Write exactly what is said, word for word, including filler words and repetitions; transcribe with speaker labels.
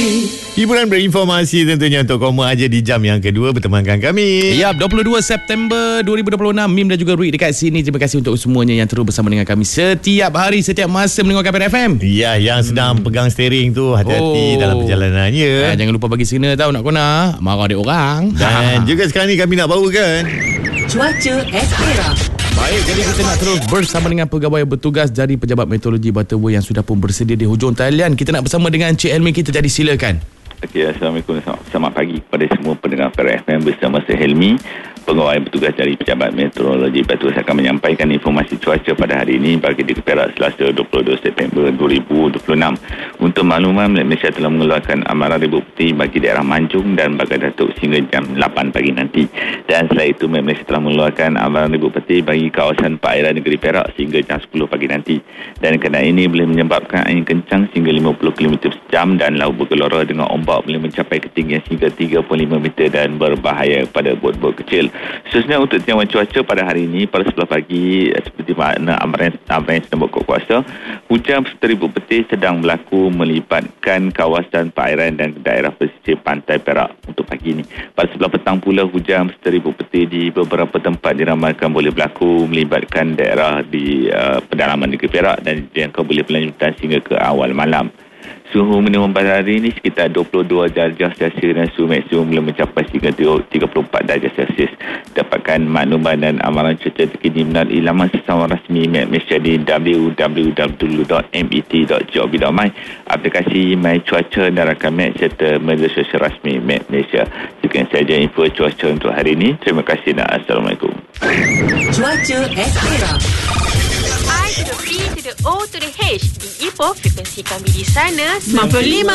Speaker 1: Hiburan berinformasi tentunya untuk kaum aja di jam yang kedua bertemankan kami.
Speaker 2: Ya, dua puluh dua September dua ribu dua puluh enam. Mim dan juga Rui dekat sini. Terima kasih untuk semuanya yang terus bersama dengan kami setiap hari, setiap masa mendengarkan P R F M.
Speaker 1: Ya, yang sedang hmm. pegang steering tu hati-hati oh. dalam perjalanannya.
Speaker 2: Eh, jangan lupa bagi signal tahu nak kena marah adik orang.
Speaker 1: Dan juga sekarang ni kami nak bawakan
Speaker 3: Cuaca Espera.
Speaker 2: Baik, jadi kita nak terus bersama dengan pegawai bertugas dari Pejabat Meteorologi Butterworth yang sudah pun bersedia di hujung talian. Kita nak bersama dengan Cik Helmi kita, jadi silakan.
Speaker 4: Okey, Assalamualaikum. Selamat pagi kepada semua pendengar P R F M bersama saya Helmi, pegawai bertugas dari Pejabat Meteorologi Butterworth. Saya akan menyampaikan informasi cuaca pada hari ini bagi di Perak Selasa dua puluh dua September dua ribu dua puluh enam. Untuk makluman, Malaysia telah mengeluarkan amaran ribut putih bagi daerah Manjung dan Bagan Datuk sehingga jam lapan pagi nanti. Dan selain itu, Malaysia telah mengeluarkan amaran ribut putih bagi kawasan perairan negeri Perak sehingga jam sepuluh pagi nanti. Dan kerana ini boleh menyebabkan angin kencang sehingga lima puluh kilometer per jam dan laut bergelora dengan ombak boleh mencapai ketinggian hingga tiga puluh lima meter dan berbahaya pada bot-bot kecil. Khususnya untuk tiawan cuaca pada hari ini pada sebelah pagi, seperti makna amaran amaran yang sedang berkuasa, hujan serta ribut putih sedang berlaku melibatkan kawasan perairan dan daerah pesisir pantai Perak untuk pagi ini. Pada sebelah petang pula, hujan serta ribut putih di beberapa tempat diramalkan boleh berlaku melibatkan daerah di uh, pedalaman negeri Perak dan dijangka boleh berlanjutan sehingga ke awal malam. Suhu minimum pada hari ini sekitar dua puluh dua darjah Celsius dan suhu maksimum boleh mencapai hingga tiga puluh empat darjah Celsius. Dapatkan maklumat dan amaran cuaca terkini melalui laman sesama rasmi Met Malaysia di w w w dot met dot gov dot my, aplikasi My Cuaca dan rakam Met serta media sosial rasmi Met Malaysia. Sekian saja info cuaca untuk hari ini. Terima kasih dan Assalamualaikum.
Speaker 3: Cuaca Espera.
Speaker 5: I to the P to the O to the H. Di Ipoh, frekuensi kami di sana sembilan puluh lima